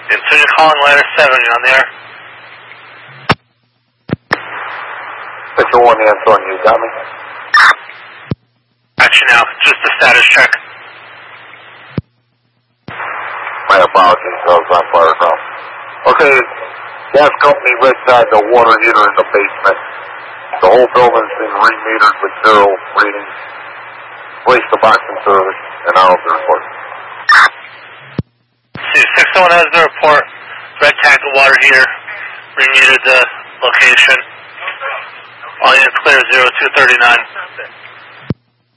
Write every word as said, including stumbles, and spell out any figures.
And so you're calling ladder seven, you on the air? six oh one, the answer on you, got me? Got you now, just a status check. My apologies, I was on fire now. Okay, gas company red side, the water heater in the basement. The whole building's been remetered with zero readings. Place the box in service, and I'll have the report. See, six oh one has the report. Red tank of water heater. Remuted the location. All units clear, zero two thirty-nine.